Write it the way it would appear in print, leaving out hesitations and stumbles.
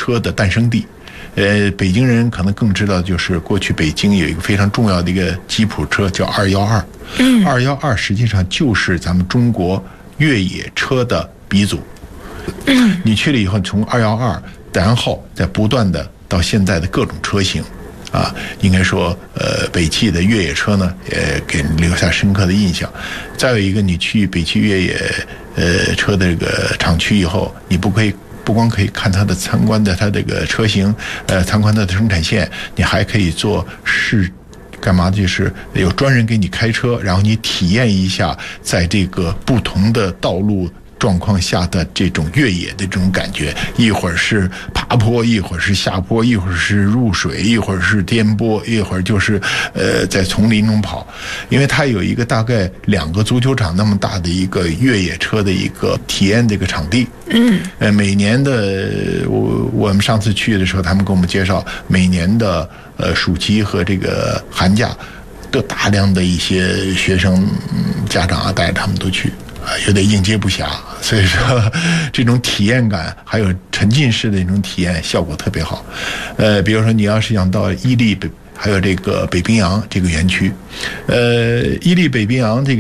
车的诞生地。北京人可能更知道，就是过去北京有一个非常重要的一个吉普车叫212。212实际上就是咱们中国越野车的鼻祖。你去了以后，从212，然后再不断的到现在的各种车型。应该说，北汽的越野车呢，给人留下深刻的印象。再有一个，你去北汽越野车的这个厂区以后，你不光可以看它的参观的它这个车型，参观它的生产线，你还可以做干嘛？就是有专人给你开车，然后你体验一下在这个不同的道路状况下的这种越野的这种感觉，一会儿是爬坡，一会儿是下坡，一会儿是入水，一会儿是颠簸，一会儿就是在丛林中跑。因为它有一个大概2个足球场那么大的一个越野车的一个体验的一个场地。每年的我们上次去的时候，他们给我们介绍，每年的暑期和这个寒假都大量的一些学生家长带着他们都去。有点应接不暇，所以说这种体验感还有沉浸式的这种体验效果特别好。比如说你要是想到伊利还有这个北冰洋这个园区，伊利北冰洋这个